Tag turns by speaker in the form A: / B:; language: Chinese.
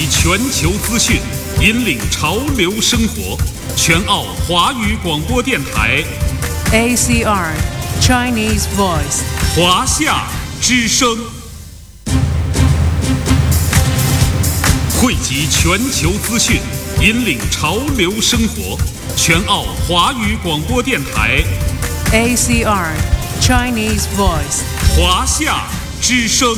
A: 集全球资讯，引领潮流生活。全澳华语广播电台
B: ACR Chinese Voice
A: 华夏之声，汇集全球资讯，引领潮流生活。全澳华语广播电台
B: ACR Chinese Voice
A: 华夏之声。